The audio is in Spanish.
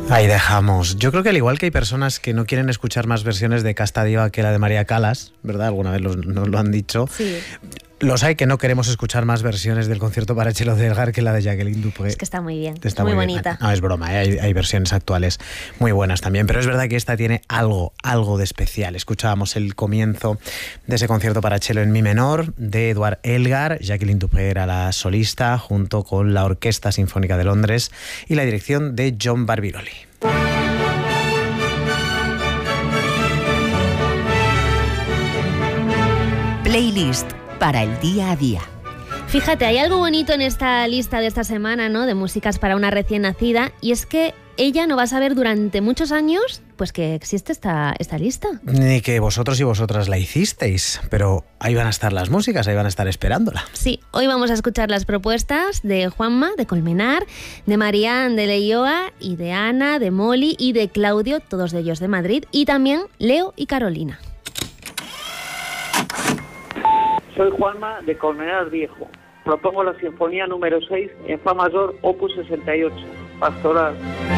Ahí dejamos. Yo creo que al igual que hay personas que no quieren escuchar más versiones de Casta Diva que la de María Callas, ¿verdad? Alguna vez nos lo han dicho. Sí. Los hay que no queremos escuchar más versiones del concierto para cello de Elgar que la de Jacqueline Dupré. Es que está muy bien, Está muy bien. bonita. No, es broma, ¿eh? Hay versiones actuales muy buenas también, pero es verdad que esta tiene algo de especial. Escuchábamos el comienzo de ese concierto para cello en mi menor de Edouard Elgar. Jacqueline Dupré era la solista junto con la Orquesta Sinfónica de Londres y la dirección de John Barbirolli. Playlist para el día a día. Fíjate, hay algo bonito en esta lista de esta semana, ¿no? De músicas para una recién nacida, y es que ella no va a saber durante muchos años pues que existe esta lista. Ni que vosotros y vosotras la hicisteis, pero ahí van a estar las músicas, ahí van a estar esperándola. Sí, hoy vamos a escuchar las propuestas de Juanma, de Colmenar, de Marián, de Leioa, y de Ana, de Molly y de Claudio, todos de ellos de Madrid, y también Leo y Carolina. Soy Juanma de Colmenar Viejo. Propongo la sinfonía número 6 en fa mayor, opus 68, Pastoral.